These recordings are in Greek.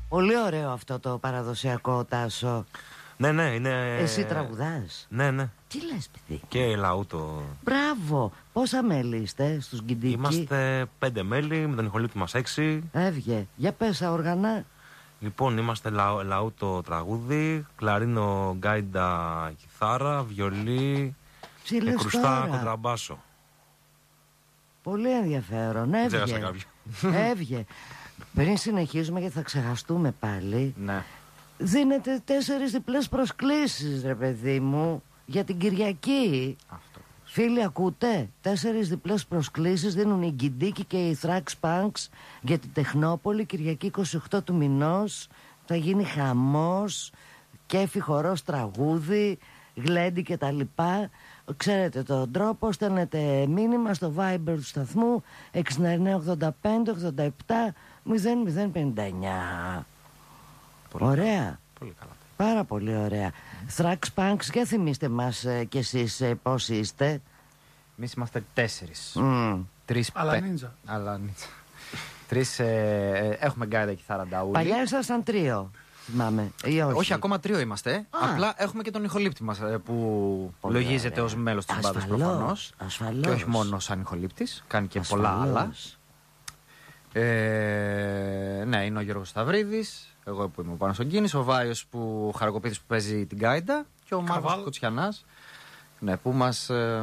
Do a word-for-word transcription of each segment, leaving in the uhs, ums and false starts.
Πολύ ωραίο αυτό το παραδοσιακό, Τάσο. Ναι, ναι, είναι. Εσύ τραγουδάς? Ναι, ναι. Τι λες, παιδί? Και λαούτο. Μπράβο. Πόσα μέλη είστε στους Γκιντίκι? Είμαστε πέντε μέλη, με τον ηχολήπτη μας έξι. Έβγε. Για πες τα όργανα. Λοιπόν, είμαστε λα, λαούτο τραγούδι, κλαρίνο, γκάιντα, κιθάρα, βιολί, κρουστά, κοντραμπάσο. Πολύ ενδιαφέρον. Έβγε. Έβγε. Πριν συνεχίσουμε, γιατί θα ξεχαστούμε πάλι. Ναι. Δίνετε τέσσερις διπλές προσκλήσεις, ρε παιδί μου, για την Κυριακή. Αυτό. Φίλοι, ακούτε? Τέσσερις διπλές προσκλήσεις δίνουν οι Γκιντίκι και οι Thrax Punks για την Τεχνόπολη, Κυριακή είκοσι οκτώ του μηνός. Θα γίνει χαμός, κέφι, χορός, τραγούδι, γλέντι και τα λοιπά. Ξέρετε τον τρόπο, στέλνετε μήνυμα στο Viber του σταθμού έξι εννιά ογδόντα πέντε ογδόντα επτά μηδέν μηδέν πενήντα εννιά. Πολύ ωραία. Καλά. Πολύ καλά. Πάρα πολύ ωραία. Mm. Thrax Punks, για θυμίστε μας ε, κι εσείς ε, πόσοι είστε. Εμείς είμαστε τέσσερις. Mm. Τρεις Αλλά πε... νίντζα. Αλλά νίντζα. Τρεις, ε, ε, έχουμε γκάιντα, κιθάρα, νταούλι. Παλιά ήσασταν τρίο, θυμάμαι. Ή όχι. όχι, ακόμα τρίο είμαστε. Α. Απλά έχουμε και τον ηχολήπτη μας ε, που πολύ λογίζεται ως μέλος της μπάντας προφανώς. Ασφαλώς. Και όχι μόνο σαν ηχολήπτης. Κάνει και ασφαλώς. πολλά άλλα. Ε, ναι, είναι ο Γιώργος Σταυρίδης. Εγώ που είμαι ο Πάνος ο Γκίνης, ο Βάιος που χαρακοπίδης που παίζει την γκάιντα και ο Μάρκος Κοτσιανάς, ναι, που μας, ε,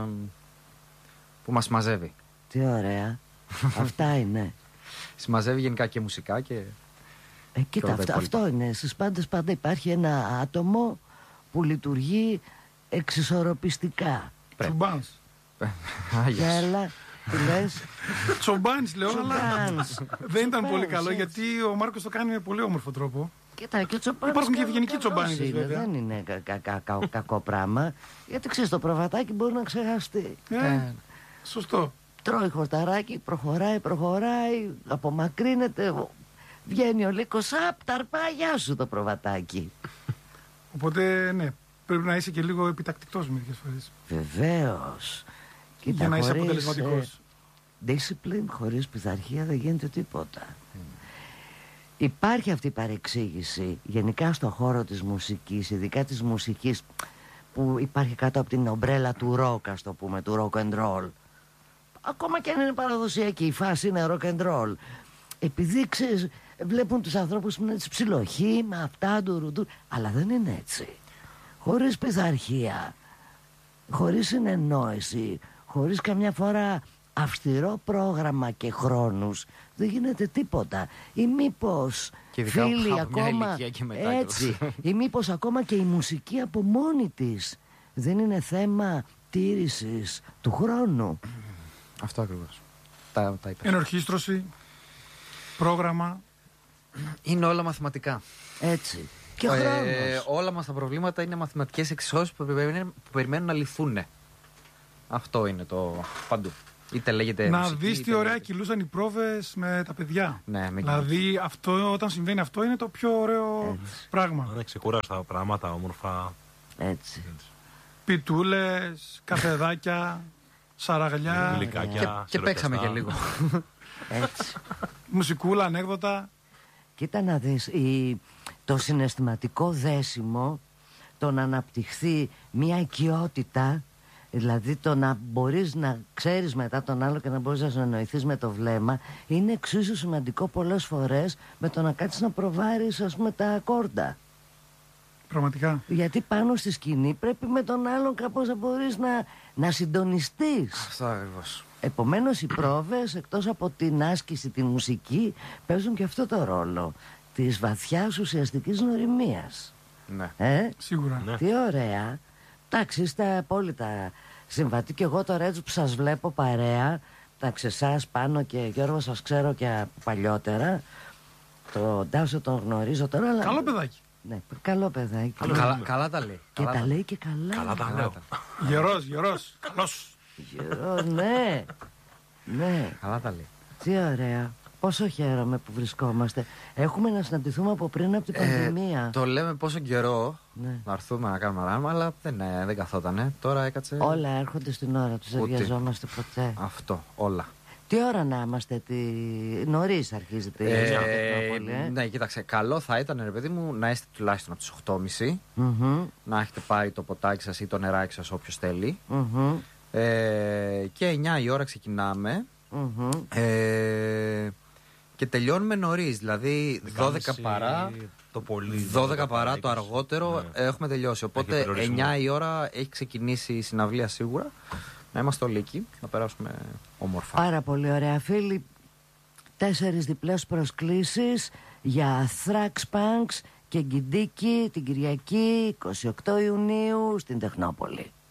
που μας μαζεύει. Τι ωραία. Αυτά είναι. Συμμαζεύει γενικά και μουσικά και... Ε, κοίτα, και αυτό, αυτό είναι. Στις πάντες πάντα υπάρχει ένα άτομο που λειτουργεί εξισορροπιστικά. Τσουμπάνς. Έλα, τι λες? Τσομπάνης λέω, αλλά δεν ήταν πολύ καλό, γιατί ο Μάρκος το κάνει με πολύ όμορφο τρόπο. Κοίτα, και ο Τσομπάνης υπάρχουν και ευγενικοί Τσομπάνιδες, βέβαια. Δεν είναι κα, κα, κα, κα, κακό πράγμα. Γιατί ξέρεις, το προβατάκι μπορεί να ξεχαστεί. Ε, ε, σωστό. Τρώει χορταράκι, προχωράει, προχωράει, απομακρύνεται, βγαίνει ο λύκος, απ' τα αρπάγια σου το προβατάκι. Οπότε, ναι, πρέπει να είσαι και λίγο επιτακτικός μερικές φορές. Βεβαίως. Κοίτα, για να είσαι χωρίς, αποτελεσματικός. Ε, discipline, χωρίς πειθαρχία δεν γίνεται τίποτα. Mm. Υπάρχει αυτή η παρεξήγηση γενικά στον χώρο της μουσικής, ειδικά της μουσικής που υπάρχει κάτω από την ομπρέλα του rock, ας το πούμε, του rock and roll. Ακόμα και αν είναι παραδοσιακή, η φάση είναι rock and roll. Επειδή ξέρεις, βλέπουν τους ανθρώπους που είναι έτσι ψιλοχοί, με αυτά του ρουντού, αλλά δεν είναι έτσι. Χωρίς πειθαρχία, χωρίς συνεννόηση, χωρίς καμιά φορά αυστηρό πρόγραμμα και χρόνους, δεν γίνεται τίποτα. Ή μήπως φίλοι ακόμα έτσι, ή μήπως ακόμα και η μουσική από μόνη της δεν είναι θέμα τήρησης του χρόνου. Αυτό ακριβώς. Τα, τα ενορχήστρωση, πρόγραμμα. Είναι όλα μαθηματικά. Έτσι. Και ε, χρόνος. Όλα μας τα προβλήματα είναι μαθηματικές εξισώσεις που περιμένουν, που περιμένουν να λυθούν. Αυτό είναι το παντού. Είτε λέγεται να μουσική, δεις τι είτε ωραία λέγεται... κυλούσαν οι πρόβες με τα παιδιά. Ναι, με δηλαδή αυτό, όταν συμβαίνει αυτό είναι το πιο ωραίο έτσι. πράγμα. Ωραία, ξεκούραστα πράγματα, όμορφα. Έτσι. Πιτούλες, καφεδάκια, σαραγλιά. Και, και παίξαμε και λίγο. Έτσι. Μουσικούλα, ανέκδοτα. Κοίτα να δεις, η, το συναισθηματικό δέσιμο, το να αναπτυχθεί μια οικειότητα, δηλαδή το να μπορείς να ξέρεις μετά τον άλλο και να μπορείς να συνεννοηθείς με το βλέμμα, είναι εξίσου σημαντικό πολλές φορές με το να κάτσεις να προβάρεις, ας πούμε, τα ακόρντα. Πραγματικά. Γιατί πάνω στη σκηνή πρέπει με τον άλλον κάπως να μπορείς να, να συντονιστείς. Αυτό ακριβώς. Επομένως οι πρόβες, εκτός από την άσκηση, τη μουσική, παίζουν και αυτό το ρόλο της βαθιάς ουσιαστικής νοημίας. Ναι. Ε? Σίγουρα. Ναι. Τι ωραία. Εντάξει, είστε απόλυτα συμβατοί. Και εγώ τώρα έτσι που σας βλέπω παρέα, εντάξει, εσάς Πάνο και Γιώργο σας ξέρω και από παλιότερα. Το Ντάσο τον γνωρίζω τώρα, αλλά... Καλό παιδάκι. Ναι, καλό παιδάκι. Καλό, καλά, καλά τα λέει. Και καλά τα λέει και καλά. Καλά τα λέω. Γερός, γερός, καλός. Γερός, ναι. Ναι. Καλά τα λέει. Τι ωραία. Πόσο χαίρομαι που βρισκόμαστε. Έχουμε να συναντηθούμε από πριν από την ε, πανδημία. Το λέμε πόσο καιρό ναι. να έρθουμε να κάνουμε ράνμα, αλλά δεν, ε, δεν καθότανε. Τώρα έκατσε. Όλα έρχονται στην ώρα τους, δεν βιαζόμαστε ποτέ. Αυτό, όλα. Τι ώρα να είμαστε, τι... νωρίς αρχίζετε η Ε, Τεχνόπολη, ε? Ναι, κοίταξε. Καλό θα ήταν, ρε παιδί μου, να είστε τουλάχιστον από τις οκτώ και μισή. Mm-hmm. Να έχετε πάρει το ποτάκι σας ή το νεράκι σας, όποιος θέλει. Mm-hmm. Ε, και εννιά η ώρα ξεκινάμε. Mm-hmm. Ε, και τελειώνουμε νωρίς. Δηλαδή δώδεκα παρά. Το πολύ, δώδεκα παρά το αργότερο, ναι, έχουμε τελειώσει. Οπότε εννιά η ώρα έχει ξεκινήσει η συναυλία σίγουρα. Να είμαστε όλοι εκεί, να περάσουμε όμορφα. Πάρα πολύ ωραία, φίλοι. Τέσσερις διπλές προσκλήσεις για Thrax Punks και Γκιντίκι την Κυριακή εικοστή όγδοη Ιουνίου στην Τεχνόπολη.